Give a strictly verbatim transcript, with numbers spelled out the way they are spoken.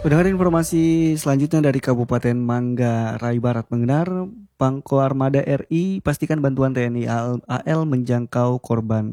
Mendengar informasi selanjutnya dari Kabupaten Manggarai Barat mengenai Pangko Armada R I pastikan bantuan T N I A L menjangkau korban.